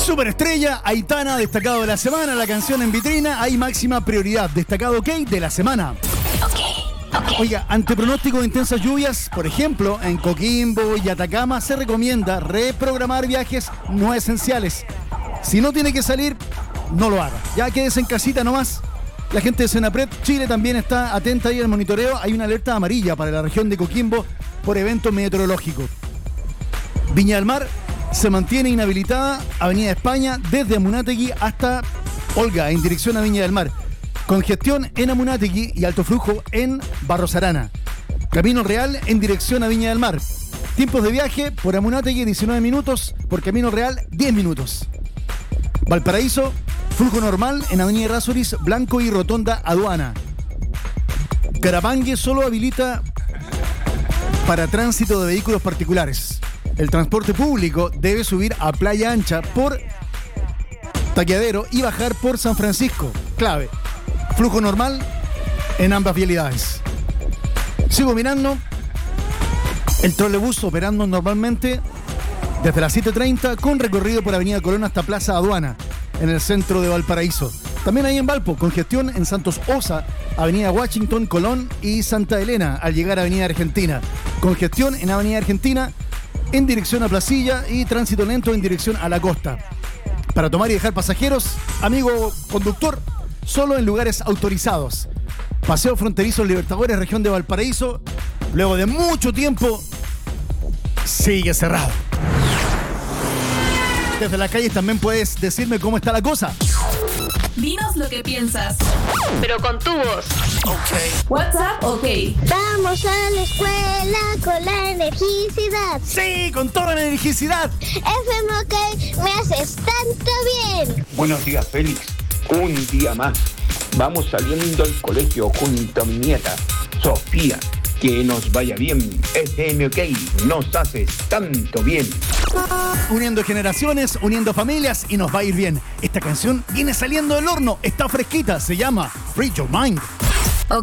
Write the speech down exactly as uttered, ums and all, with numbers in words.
Superestrella, Aitana, destacado de la semana, la canción en vitrina, hay máxima prioridad, destacado ok de la semana. Ok, ok. Oiga, ante pronóstico de intensas lluvias, por ejemplo, en Coquimbo y Atacama, se recomienda reprogramar viajes no esenciales. Si no tiene que salir, no lo haga. Ya quédese en casita nomás. La gente de Senapred Chile también está atenta ahí al monitoreo. Hay una alerta amarilla para la región de Coquimbo por evento meteorológico. Viña del Mar se mantiene inhabilitada, Avenida España, desde Amunátegui hasta Olga, en dirección a Viña del Mar. Congestión en Amunátegui y alto flujo en Barros Arana. Camino Real en dirección a Viña del Mar. Tiempos de viaje por Amunátegui diecinueve minutos, por Camino Real diez minutos. Valparaíso, flujo normal en Avenida Errázuriz, Blanco y Rotonda Aduana. Carapangue solo habilita para tránsito de vehículos particulares. El transporte público debe subir a Playa Ancha por Taqueadero y bajar por San Francisco. Clave. Flujo normal en ambas vialidades. Sigo mirando. El trolebús operando normalmente desde las siete treinta con recorrido por Avenida Colón hasta Plaza Aduana, en el centro de Valparaíso. También hay en Valpo, congestión en Santos Osa, Avenida Washington, Colón y Santa Elena al llegar a Avenida Argentina. Congestión en Avenida Argentina en dirección a Placilla y tránsito lento en dirección a la costa. Para tomar y dejar pasajeros, amigo conductor, solo en lugares autorizados. Paseo Fronterizo Libertadores, región de Valparaíso, luego de mucho tiempo, sigue cerrado. Desde las calles también puedes decirme cómo está la cosa. Dinos lo que piensas, pero con tu voz. Ok. WhatsApp, ok. Vamos a la escuela con la energicidad. Sí, con toda la energicidad. F M OK, me haces tanto bien. Buenos días, Félix. Un día más. Vamos saliendo del colegio junto a mi nieta, Sofía. Que nos vaya bien. F M OK nos hace tanto bien. Uniendo generaciones, uniendo familias y nos va a ir bien. Esta canción viene saliendo del horno, está fresquita, se llama Free Your Mind.